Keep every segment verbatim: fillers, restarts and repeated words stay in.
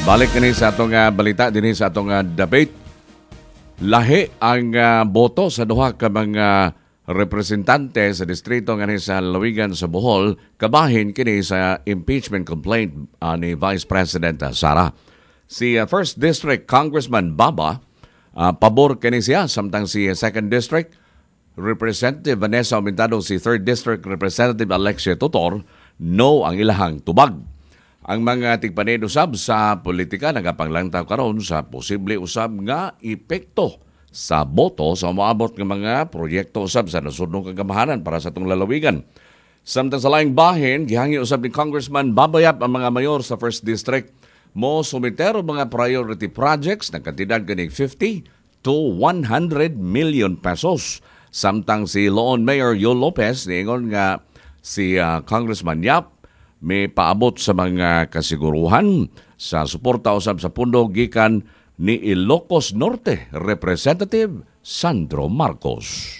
Balik kini sa atong uh, balita dinhi sa atong uh, debate. Lahi ang uh, boto sa duha ka mga representante sa distrito nga sa Lawigan sa Bohol kabahin kini sa impeachment complaint uh, ni Vice President uh, Sara. Si uh, First District Congressman Baba uh, pabor kini siya, samtang si uh, Second District Representative Vanessa Aumentado, si Third District Representative Alexia Tutor no ang ilahang tubag. Ang mga tigpanid usab sa politika nagapanglantaw karon sa posible usab nga epekto sa boto sa moabot ng mga proyekto usab sa nasudnong kagamahanan para sa itong lalawigan. Samtang sa laing bahin, gihangi usab ni Congressman Babayap ang mga mayor sa First District mo sumitero mga priority projects na kantidad ganing fifty to one hundred million pesos. Samtang si Loon Mayor Yul Lopez niingon nga si uh, Congressman Yap may paabot sa mga kasiguruhan sa suporta usab sa pundo gikan ni Ilocos Norte Representative Sandro Marcos.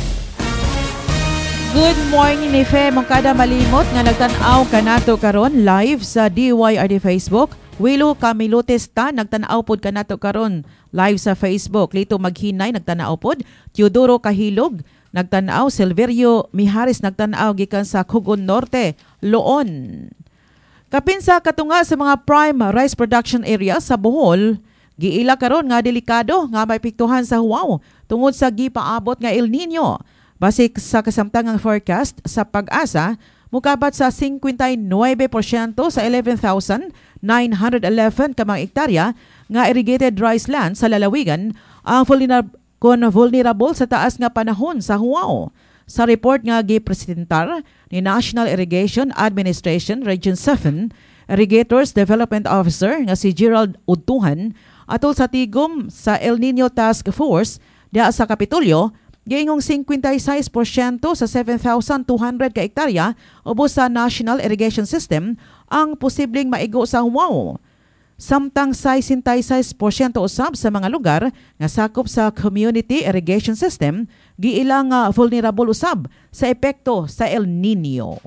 Good morning ni Fe, mong kada malimot nga nagtan-aw kanato karon live sa D Y R D Facebook. Willow Camilutes ta nagtan-aw pod kanato karon live sa Facebook. Lito Maghinay nagtan-aw pod. Teodoro Kahilog nagtan-aw. Silverio Mihares nagtan-aw gikan sa Cogon Norte, Loon. Kapinsa katunga sa mga prime rice production area sa Bohol, giila karon nga delikado nga may piktuhan sa huwaw tungod sa gipaabot nga El Nino. Base sa kasamtangang forecast sa Pag-asa, mukabat sa fifty-nine percent sa eleven thousand nine hundred eleven ka mga ektarya nga irrigated rice land sa lalawigan ang vulnerable kon vulnerable sa taas nga panahon sa huwaw. Sa report nga gipresentar ni National Irrigation Administration Region seven, Irrigators Development Officer nga si Gerald Udtuhan, atol sa tigom sa El Nino Task Force diha sa Kapitolyo, giingong fifty-six percent sa seven thousand two hundred ka ektarya ubos sa National Irrigation System ang posibleng maigo sa huwaw. Samtang sixty-six percent usab sa mga lugar nga sakop sa Community Irrigation System giilang uh, vulnerable usab sa epekto sa El Nino.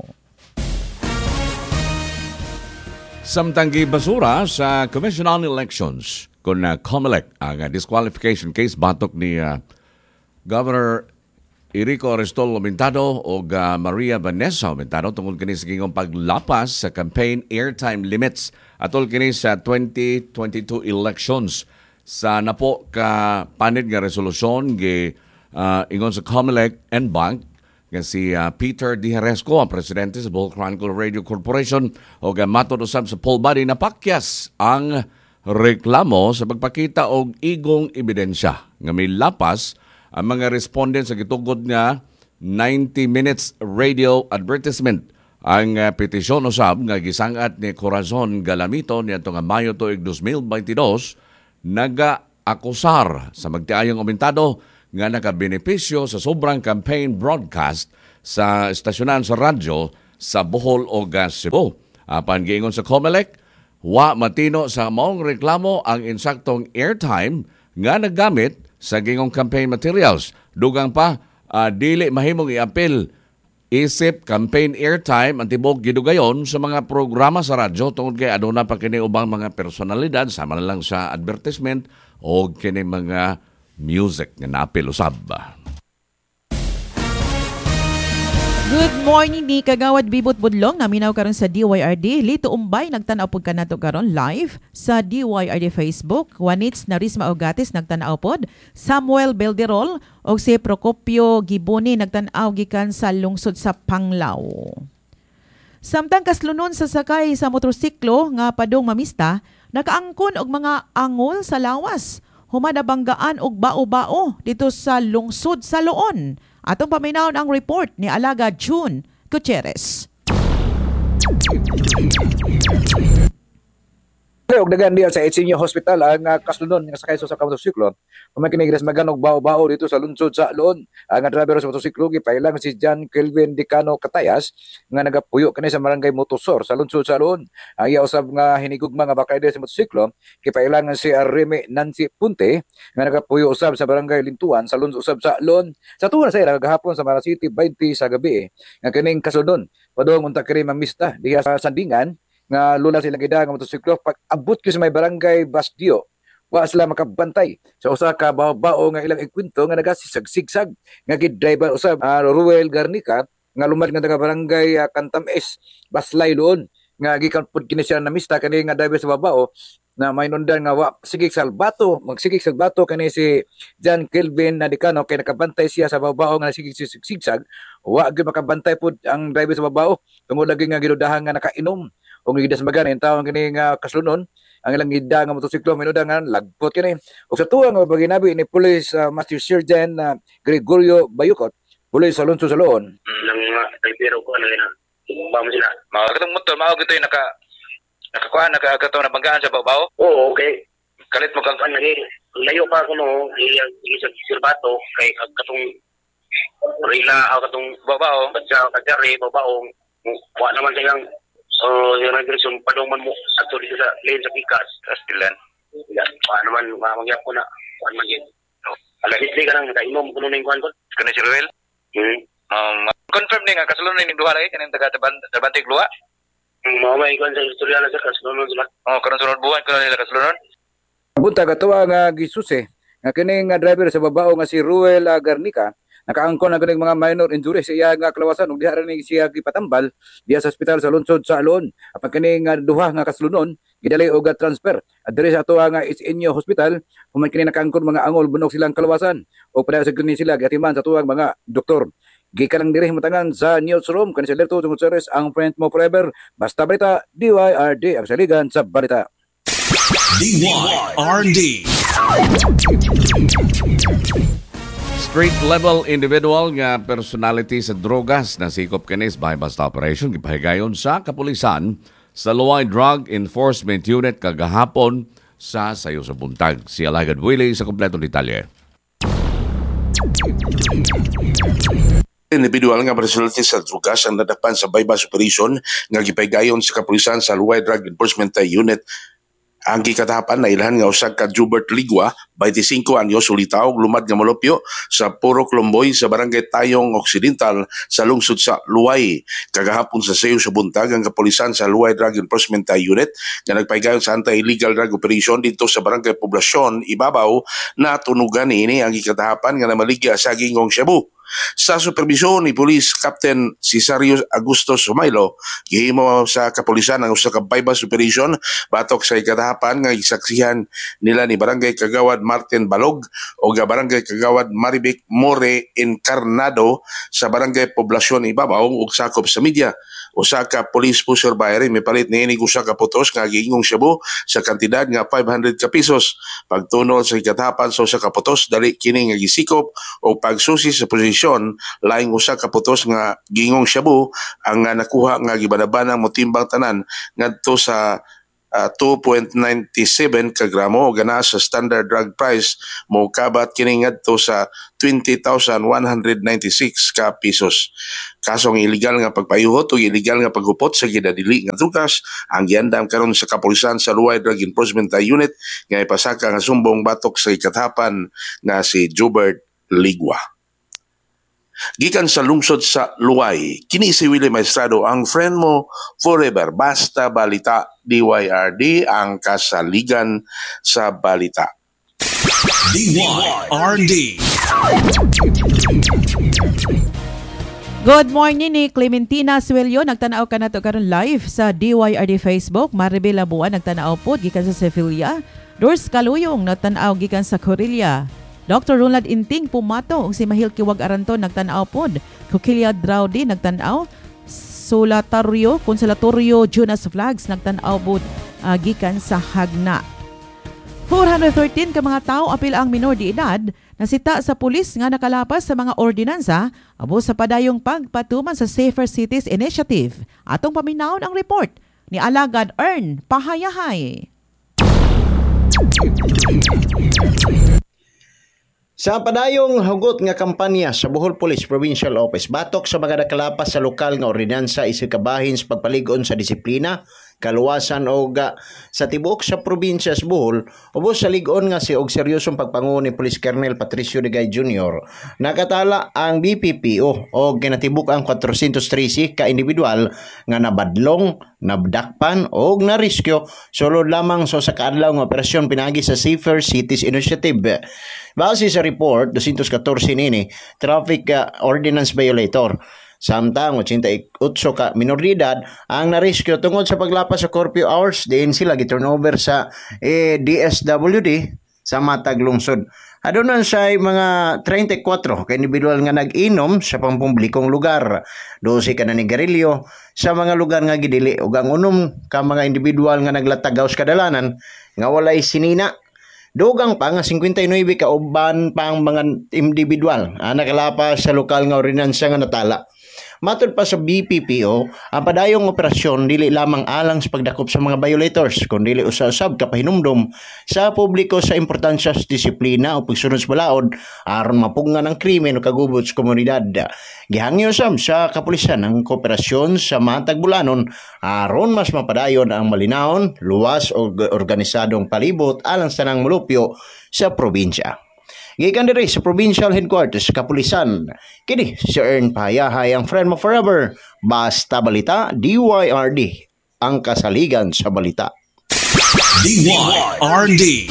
Samtang gibasura sa Commission on Elections kun uh, COMELEC ang uh, disqualification case batok ni uh, Governor Enrico Aristol Aumentado o uh, Maria Vanessa Aumentado tungkol kini sa gingong paglapas sa campaign airtime limits atol kini sa twenty twenty-two elections. Sa napo ka panid nga resolusyon gi uh, ingon sa COMELEC and Bank nga si uh, Peter D. Haresco, ang presidente sa Bohol Chronicle Radio Corporation o gamatod usab sa poll body na pakyas ang reklamo sa pagpakita og igong ebidensya nga may lapas ang mga respondents sa gitugod nga ninety minutes radio advertisement. Ang uh, petisyon usab nga gisangat ni Corazon Galamito niadto nga Mayo tuig twenty twenty-two naga-akusar sa magtiayong Aumentado nga nakabenepisyo sa sobrang campaign broadcast sa estasyonan sa radyo sa Bohol o Cebu. Apan giingon sa COMELEC, wa matino sa maong reklamo ang insaktong airtime nga naggamit sa gingong campaign materials. Dugang pa, uh, dili mahimong i-apil isip campaign airtime ang tibok gidugayon sa mga programa sa radyo tungod kay aduna pa kini ubang mga personalidad sama na lang sa advertisement o kini mga music nga naapil usab. Good morning ni Kagawad Bibot Budlong, naminaw karon sa D Y R D. Lito Umbay nagtan-aw pud kanato karon live sa D Y R D Facebook. Juanits Narisma Ogatis nagtan-aw pod. Samuel Belderol og si Procopio Giboni nagtan-aw gikan sa lungsod sa Panglao. Samtang kaslunon sa sakay sa motorsiklo nga padung mamista, nakaangkon og mga angol sa lawas. Humadabanggaan og bao-bao dito sa lungsod sa Loon. Atong paminawon ang report ni Alaga June Gutierrez. Og dagan diya sa Etsinyo Hospital ang uh, kaslunon nga sakay sa motorsiklo. Kumakinig maganog bao-bao dito sa lungsod sa Loon. Ang driver sa motorsiklo gipailang si John Kelvin Dicano Catayas nga nagapuyo kani sa barangay Motosor sa lungsod sa Loon. Ang iya usab nga hinigugma nga bakay sa motorsiklo gipailang si Remy Nancy Punte nga nagapuyo usab sa barangay Lintuan sa lungsod usab sa Loon. Sa tuwa sa ira gahapon sa Mara City twenty sa gabi nga kining kaslunon padung unta kini mamista diha sa Sandingan nga lula silang ida nga motosiklo pag abot ko sa may barangay Basdio wa sila makabantay sa usa ka bao-bao nga ilang ikwento nga nagasisag-sigsag nga gid driver usab uh, Ruel Garnica nga lumad nga taga barangay uh, Cantames Baslay doon nga gikan pud kini siya na mista kani nga driver sa babao na may nundan nga wa sigig sa bato magsigig sa bato kani si John Kelvin Nadicano kay nakabantay siya sa babao nga sigig sigsag wa gyud makabantay pud ang driver sa babao tungod lagi nga gidudahan nga nakainom ug gidas magan ang tawon kini nga kaslunon ang ilang gida nga motosiklo minuda nga lagpot kini ug sa tuwa nga paginabi ni Police uh, Master Sergeant uh, Gregorio Bayukot Police sa Alonso Saloon nang pero ko ano na ba mo sila mga katong motor mao gito naka nakakuha nakakataw na banggaan sa babaw oo okay kalit mo kang kan lagi layo pa ko no iyang isang sirbato kay katong rila aw katong babaw kadya kadyari babaw wa naman sayang oh yung regression padungman mo ato dito sa lane sa pikas Castellan ya pa naman mamangyap ko na kuan man yun ala hitli ka nang kainom kuno ning kuan ko kana si Ruel hmm um confirm ni nga kasulon ni duha lagi kaning taga Tabantig Luwa mo may kuan sa istorya na sa kasulon sila oh karon sunod buwan kuno nila kasulon buntag atuwa nga gisusi nga kini nga driver sa babao nga si Ruel uh, Garnica nakaangkon na ganing mga minor injuries sa iya nga kalawasan ug diha ra ni siya gipatambal diha sa ospital sa lungsod sa Alon apan kini nga duha nga kaslunon gidali og transfer adre sa ato nga Isinyo Hospital human kini nakaangkon mga angol bunok silang kalawasan o padayon sa kini sila gatiman sa tuwang mga doktor gikan lang diri himutangan sa newsroom kani sa Lerto tungod sa res ang friend mo forever basta balita D Y R D ang saligan sa balita D Y R D Street-level individual nga personality sa drogas na sikop kanis by basta operation gipahigayon sa kapulisan sa Luway Drug Enforcement Unit kagahapon sa sayo sa buntag. Si Alagad Willie sa kompletong detalye. Individual nga personality sa drogas ang nadapan sa bypass operation nga gipahigayon sa kapulisan sa Luway Drug Enforcement Unit. Ang gikatahapan na ilhan nga usag ka Jubert Ligwa, twenty-five anyos ulitaw, lumad nga molopyo sa Puro Klomboy sa barangay Tayong Occidental sa lungsod sa Luway. Kagahapon sa sayo sa buntag ang kapulisan sa Luway Drug Enforcement Unit nga nagpahigayon sa anti-illegal drug operation dito sa barangay Poblasyon, Ibabaw na tunugan ini ang gikatahapan nga namaligya sa Gingong Cebu. Sa supervisyon ni Police Captain Cesario Augusto Sumailo, gihimo sa kapulisan ang usa ka bypass operation batok sa ikatahapan nga gisaksihan nila ni Barangay Kagawad Martin Balog o ga Barangay Kagawad Maribek More Encarnado sa Barangay Poblasyon Ibabaw ug sakop sa media. Usa ka police pusher bayari may palit niinig usa ka putos nga Gingong Cebu sa kantidad nga five hundred ka pesos. Pagtunol sa ikatahapan sa usa ka putos dali kini nga gisikop o pagsusi sa posisyon laing usa ka putos nga Gingong Cebu ang nga nakuha nga gibanabanang motimbang tanan ngadto sa Uh, two point nine seven ka gramo o gana sa standard drug price mo kabat kini ngadto sa twenty thousand one hundred ninety-six ka pesos. Kasong illegal nga pagpayuhot o illegal nga paghupot sa gidadili nga drugas ang giandam karon sa kapulisan sa Luway Drug Enforcement Unit nga ipasaka nga sumbong batok sa ikatahapan nga si Jubert Ligwa. Gikan sa lungsod sa Luway, kini si Willie Maestrado ang friend mo forever. Basta balita D Y R D ang kasaligan sa balita. D Y R D Good morning ni Clementina Suelio. Nagtanaw ka na to karon live sa D Y R D Facebook. Maribel Labuan nagtanaw po gikan sa Sevilla. Dors Kaluyong nagtanaw gikan sa Corilla. Doctor Ronald Inting pumato ug si Mahil Kiwag Aranton nagtan-aw pod. Coquilla Draudi nagtan-aw. Solatario, Consolatorio Jonas Flags nagtan-aw pod uh, gikan sa Hagna. four hundred thirteen ka mga tao apil ang minor de edad nasita sa pulis nga nakalapas sa mga ordinansa abo sa padayong pagpatuman sa Safer Cities Initiative. Atong paminawon ang report ni Alagad Ern Pahayahay. Sa padayong hugot nga kampanya sa Bohol Police Provincial Office batok sa mga nakalapas sa lokal nga ordinansa isig kabahin sa pagpaligon sa disiplina kaluwasan o ga, sa tibuok sa probinsya sa Bohol, ubos sa ligon nga si og seryosong pagpangu ni Police Colonel Patricio Digay Junior Nakatala ang B P P O o ginatibuk ang four hundred thirty ka individual nga nabadlong, nabdakpan o nariskyo sulod lamang so sa kaadlaw nga operasyon pinagi sa Safer Cities Initiative. Base sa report, two hundred fourteen nini, traffic uh, ordinance violator. Samtang eighty-eight ka minoridad ang nariskyo tungod sa paglapas sa curfew hours, diin sila gi-turnover sa eh, D S W D sa Matag Lungsod. Adonan sa mga thirty-four ka individual nga nag-inom sa pampublikong lugar. twelve ka nanigarilyo sa mga lugar nga gidili ug ang unom ka mga individual nga naglatagaw sa kadalanan nga walay sinina. Dugang pa nga fifty-nine ka uban pang mga individual ang nakalapas sa lokal nga ordinansa nga natala. Matod pa sa B P P O, ang padayong operasyon dili lamang alang sa pagdakop sa mga violators, kundi usab kapahinumdom sa publiko sa importansya sa disiplina o pagsunod sa balaod aron mapungan ang krimen o kagubot sa komunidad. Gihangyo usab sa kapulisan ang kooperasyon sa matag bulanon aron mas mapadayon ang malinawon, luwas o organisadong palibot alang sa nang mulupyo sa probinsya. Gikan diri sa Provincial Headquarters Kapulisan, kini si Ern Payahay ang friend mo forever. Basta Balita, D Y R D, ang kasaligan sa balita. D Y R D.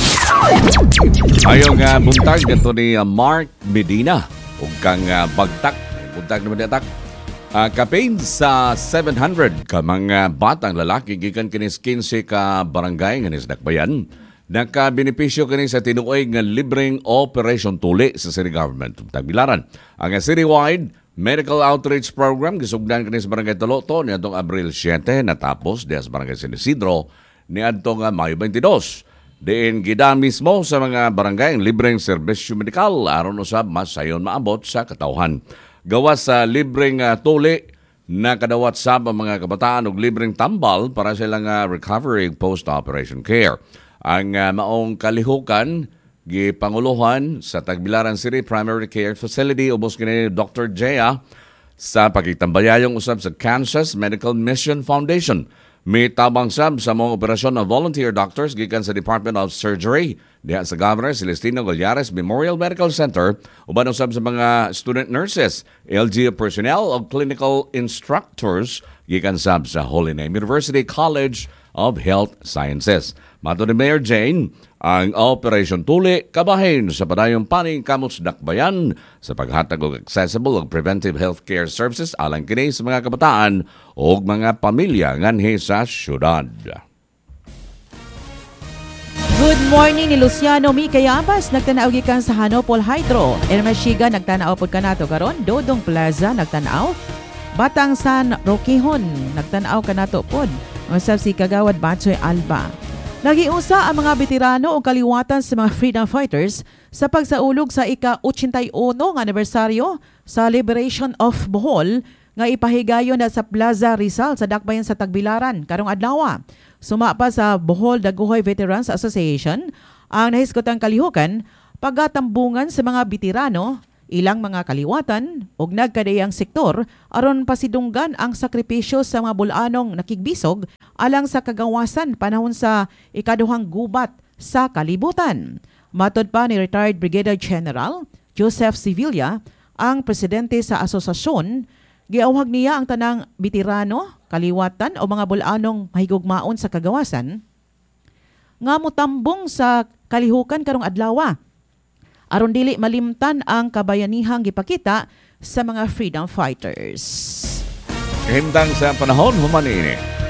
Ayong uh, buntag dito ni uh, Mark Medina ug kang uh, bagtak buntag naman atak uh, campaign sa seven hundred ka mga batang lalaki gikan kini fifteen ka barangay nga nisdakbayan. Nakabenepisyo kini sa tinuoy nga libreng operation tuli sa city government ug Tagbilaran. Ang citywide medical outreach program gisugdan kini sa barangay Toloto niadtong Abril seven natapos diha sa barangay San Isidro niadtong Mayo twenty-two. Diin gida mismo sa mga barangay ang libreng serbisyo medikal aron usab mas sayon maabot sa katawhan. Gawas sa libreng uh, tuli nakadawat sab ang mga kabataan og libreng tambal para sa ilang uh, recovery post-operation care. Ang uh, maong kalihukan gipanguluhan sa Tagbilaran City Primary Care Facility ubos kini Doctor Jaya sa pagkitambayayong usab sa Kansas Medical Mission Foundation. May tabang sab sa mga operasyon ng volunteer doctors gikan sa Department of Surgery diha sa Governor Celestino Gollares Memorial Medical Center uban usab sa mga student nurses, L G U personnel o clinical instructors gikan sab sa Holy Name University College of Health Sciences. Mato ni Mayor Jane, ang Operation Tuli kabahin sa padayong paning kamuts dakbayan sa paghatag og accessible og preventive healthcare services alang kini sa mga kabataan o mga pamilya nganhi sa syudad. Good morning ni Luciano Mikayabas, nagtanaw gikan sa Hanopol Hydro. Ermesiga nagtanaw pod kanato karon, Dodong Plaza nagtanaw. Batang San Roquejon nagtanaw kanato pod. Usab si Kagawad Batsoy Alba. Nagiusa ang mga veterano o kaliwatan sa mga freedom fighters sa pagsaulog sa ika-eighty-one nga anibersaryo sa Liberation of Bohol nga ipahigayon na sa Plaza Rizal sa dakbayan sa Tagbilaran karong adlaw. Suma pa sa Bohol Daguhoy Veterans Association ang nahiskotang kalihukan paggatambungan sa mga veterano, ilang mga kaliwatan ug nagkadayang sektor aron pasidunggan ang sakripisyo sa mga bulanong nakigbisog alang sa kagawasan panahon sa ikaduhang gubat sa kalibutan. Matod pa ni retired Brigadier General Joseph Sevilla, ang presidente sa asosasyon, giawhag niya ang tanang veterano, kaliwatan o mga bulanong mahigugmaon sa kagawasan nga motambong sa kalihukan karong adlaw aron dili malimtan ang kabayanihang gipakita sa mga freedom fighters. Himtang sa panahon human ini.